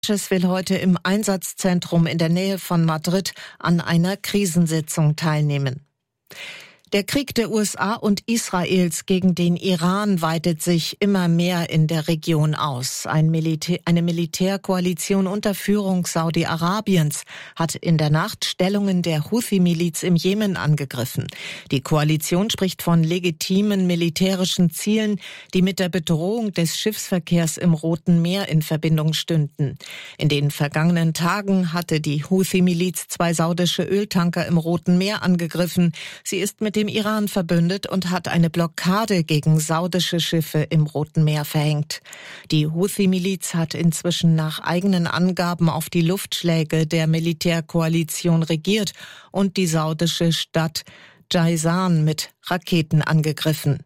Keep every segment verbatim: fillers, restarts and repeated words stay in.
will heute im Einsatzzentrum in der Nähe von Madrid an einer Krisensitzung teilnehmen. Der Krieg der U S A und Israels gegen den Iran weitet sich immer mehr in der Region aus. Ein Militär, eine Militärkoalition unter Führung Saudi-Arabiens hat in der Nacht Stellungen der Houthi-Miliz im Jemen angegriffen. Die Koalition spricht von legitimen militärischen Zielen, die mit der Bedrohung des Schiffsverkehrs im Roten Meer in Verbindung stünden. In den vergangenen Tagen hatte die Houthi-Miliz zwei saudische Öltanker im Roten Meer angegriffen. Sie ist mit dem Iran verbündet und hat eine Blockade gegen saudische Schiffe im Roten Meer verhängt. Die Houthi-Miliz hat inzwischen nach eigenen Angaben auf die Luftschläge der Militärkoalition reagiert und die saudische Stadt Jazan mit Raketen angegriffen.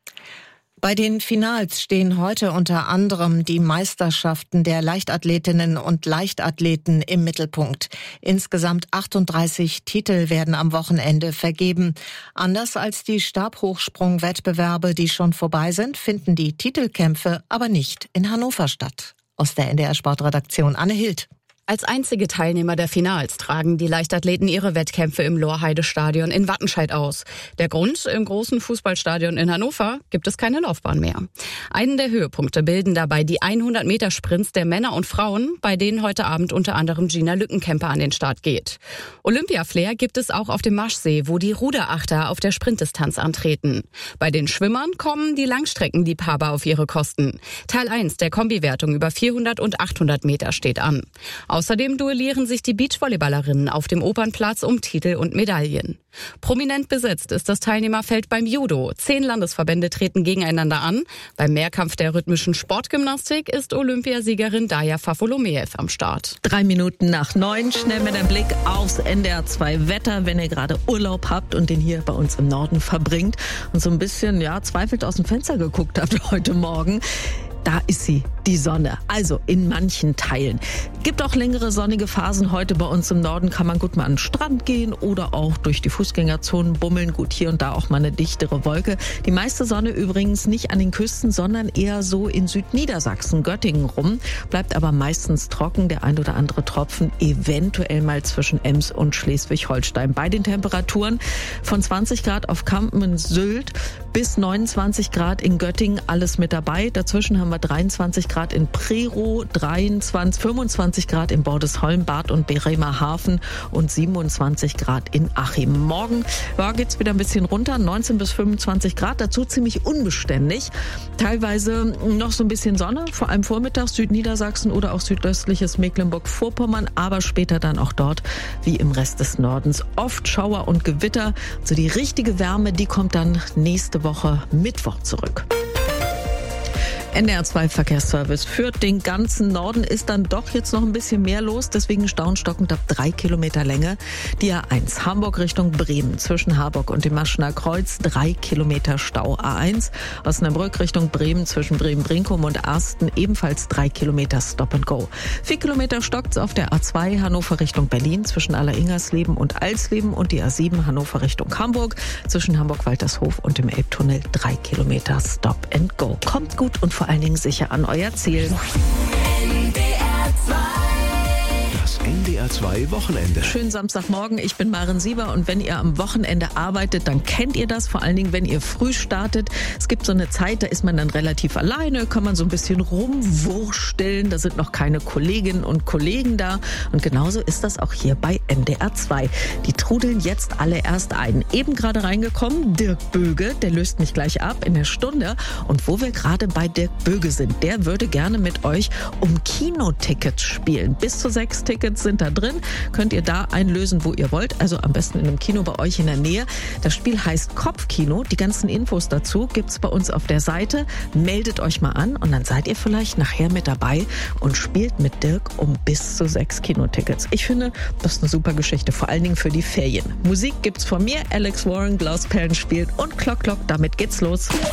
Bei den Finals stehen heute unter anderem die Meisterschaften der Leichtathletinnen und Leichtathleten im Mittelpunkt. Insgesamt achtunddreißig Titel werden am Wochenende vergeben. Anders als die Stabhochsprung-Wettbewerbe, die schon vorbei sind, finden die Titelkämpfe aber nicht in Hannover statt. Aus der N D R Sportredaktion Anne Hild. Als einzige Teilnehmer der Finals tragen die Leichtathleten ihre Wettkämpfe im Lorheide-Stadion in Wattenscheid aus. Der Grund: im großen Fußballstadion in Hannover gibt es keine Laufbahn mehr. Einen der Höhepunkte bilden dabei die hundert Meter Sprints der Männer und Frauen, bei denen heute Abend unter anderem Gina Lückenkämper an den Start geht. Olympia-Flair gibt es auch auf dem Maschsee, wo die Ruderachter auf der Sprintdistanz antreten. Bei den Schwimmern kommen die Langstreckenliebhaber auf ihre Kosten. Teil eins der Kombiwertung über vierhundert und achthundert Meter steht an. Außerdem duellieren sich die Beachvolleyballerinnen auf dem Opernplatz um Titel und Medaillen. Prominent besetzt ist das Teilnehmerfeld beim Judo. Zehn Landesverbände treten gegeneinander an. Beim Mehrkampf der rhythmischen Sportgymnastik ist Olympiasiegerin Daja Fafolomeev am Start. Drei Minuten nach neun, schnell mit dem Blick aufs N D R zwei Wetter, wenn ihr gerade Urlaub habt und den hier bei uns im Norden verbringt und so ein bisschen, ja, zweifelnd aus dem Fenster geguckt habt heute Morgen. Da ist sie, die Sonne, also in manchen Teilen. Gibt auch längere sonnige Phasen heute bei uns im Norden, kann man gut mal an den Strand gehen oder auch durch die Fußgängerzonen bummeln. Gut, hier und da auch mal eine dichtere Wolke. Die meiste Sonne übrigens nicht an den Küsten, sondern eher so in Südniedersachsen, Göttingen rum. Bleibt aber meistens trocken, der ein oder andere Tropfen eventuell mal zwischen Ems und Schleswig-Holstein. Bei den Temperaturen von zwanzig Grad auf Kampen in Sylt bis neunundzwanzig Grad in Göttingen, alles mit dabei. Dazwischen haben wir dreiundzwanzig Grad in Prerow, dreiundzwanzig, fünfundzwanzig Grad in Bordesholm, Bad und Bremerhaven und siebenundzwanzig Grad in Achim. Morgen ja, geht's wieder ein bisschen runter, neunzehn bis fünfundzwanzig Grad, dazu ziemlich unbeständig. Teilweise noch so ein bisschen Sonne, vor allem vormittags Südniedersachsen oder auch südöstliches Mecklenburg-Vorpommern, aber später dann auch dort, wie im Rest des Nordens, oft Schauer und Gewitter. Also die richtige Wärme, die kommt dann nächste Woche Mittwoch zurück. N D R zwei Verkehrsservice führt den ganzen Norden, ist dann doch jetzt noch ein bisschen mehr los, deswegen staunstockend ab drei Kilometer Länge. Die A eins Hamburg Richtung Bremen zwischen Harburg und dem Maschener Kreuz, drei Kilometer Stau. A eins Osnabrück Richtung Bremen zwischen Bremen-Brinkum und Arsten, ebenfalls drei Kilometer Stop and Go. Vier Kilometer stockt's auf der A zwei Hannover Richtung Berlin zwischen Alleringersleben und Alsleben und die A sieben Hannover Richtung Hamburg zwischen Hamburg-Waltershof und dem Elbtunnel, drei Kilometer Stop and Go. Kommt gut und vor allen Dingen sicher an euer Ziel. N D R zwei. Das N D R zwei Wochenende. Schönen Samstagmorgen, ich bin Maren Sieber und wenn ihr am Wochenende arbeitet, dann kennt ihr das, vor allen Dingen, wenn ihr früh startet. Es gibt so eine Zeit, da ist man dann relativ alleine, kann man so ein bisschen rumwursteln, da sind noch keine Kolleginnen und Kollegen da und genauso ist das auch hier bei N D R zwei. Die trudeln jetzt alle erst ein. Eben gerade reingekommen, Dirk Böge, der löst mich gleich ab in der Stunde und wo wir gerade bei Dirk Böge sind, der würde gerne mit euch um Kinotickets spielen. Bis zu sechs Tickets sind da drin, könnt ihr da einlösen, wo ihr wollt, also am besten in einem Kino bei euch in der Nähe. Das Spiel heißt Kopfkino, die ganzen Infos dazu gibt's bei uns auf der Seite. Meldet euch mal an und dann seid ihr vielleicht nachher mit dabei und spielt mit Dirk um bis zu sechs Kinotickets. Ich finde, das ist eine super Geschichte, vor allen Dingen für die Ferien. Musik gibt's von mir, Alex Warren, Glausperlen spielt und Klock Klock, damit geht's los.